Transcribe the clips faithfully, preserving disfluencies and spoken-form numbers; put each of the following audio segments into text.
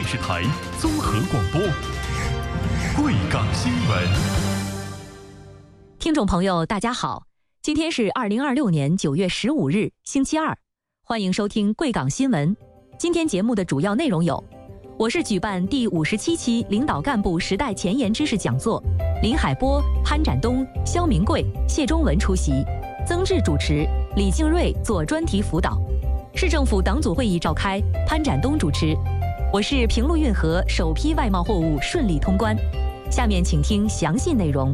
电视台综合广播，贵港新闻。 听众朋友，大家好，今天是二零二六年九月十五日，星期二，欢迎收听贵港新闻。今天节目的主要内容有：我市举办第五十七期领导干部时代前沿知识讲座，林海波、潘展东、肖明贵、谢忠文出席，曾志主持，李静瑞做专题辅导。市政府党组会议召开，潘展东主持。我市平陆运河首批外贸货物顺利通关。下面请听详细内容。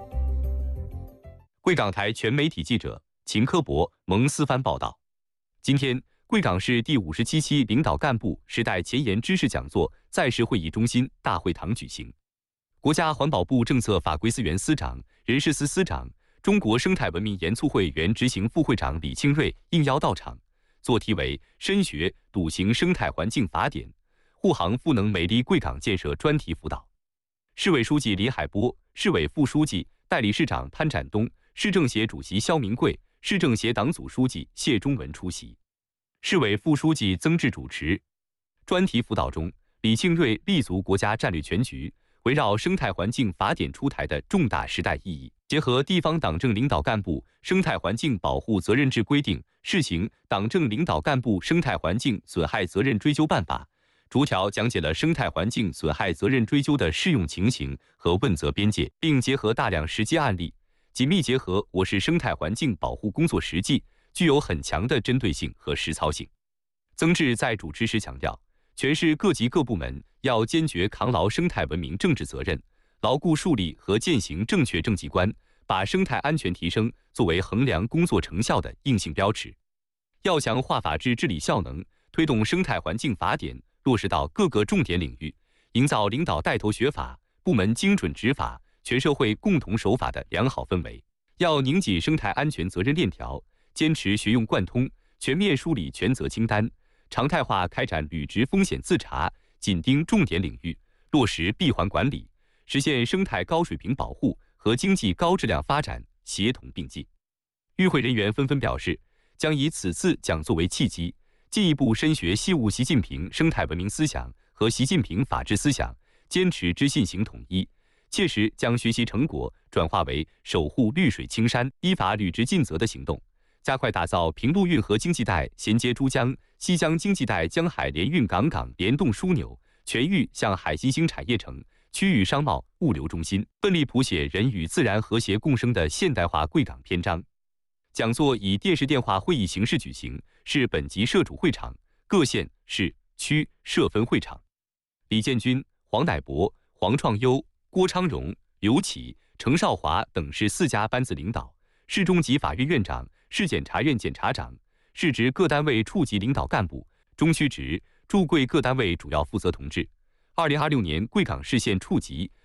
贵港台全媒体记者秦科博、蒙思帆报道。今天，贵港市第五十七期领导干部时代前沿知识讲座在市会议中心大会堂举行。国家环保部政策法规司原司长、人事司司长、中国生态文明研促会原执行副会长李庆瑞应邀到场，座题为“深学笃行生态环境法典，护航赋能美丽贵港建设”专题辅导。市委书记李海波、市委副书记、代理市长潘展东、市政协主席肖明贵、市政协党组书记谢忠文出席，市委副书记曾志主持。专题辅导中，李庆瑞立足国家战略全局，围绕生态环境法典出台的重大时代意义，结合地方党政领导干部生态环境保护责任制规定，试行党政领导干部生态环境损害责任追究办法，逐条讲解了生态环境损害责任追究的适用情形和问责边界，并结合大量实际案例，紧密结合我市生态环境保护工作实际，具有很强的针对性和实操性。曾志在主持时强调，全市各级各部门要坚决扛牢生态文明政治责任，牢固树立和践行正确政绩观，把生态安全提升作为衡量工作成效的硬性标尺。要强化法治治理效能，推动生态环境法典落实到各个重点领域，营造领导带头学法、部门精准执法、全社会共同守法的良好氛围。要拧紧生态安全责任链条，坚持学用贯通，全面梳理权责清单，常态化开展履职风险自查，紧盯重点领域，落实闭环管理，实现生态高水平保护和经济高质量发展协同并进。与会人员纷纷表示，将以此次讲座为契机，进一步深学习悟习近平生态文明思想和习近平法治思想，坚持知信行统一，切实将学习成果转化为守护绿水青山、依法履职尽责的行动，加快打造平陆运河经济带衔接珠江、西江经济带江海联运港港联动枢纽，全域向海新兴产业城、区域商贸物流中心，奋力谱写人与自然和谐共生的现代化贵港篇章。讲座以电视电话会议形式举行，是本级社主会场，各县市区设分会场。李建军、黄乃博、黄创优、郭昌荣、刘启、程少华等市四家班子领导，市中级法院院长、市检察院检察长、市直各单位处级领导干部、中区直、驻贵各单位主要负责同志。二零二六年贵港市县处级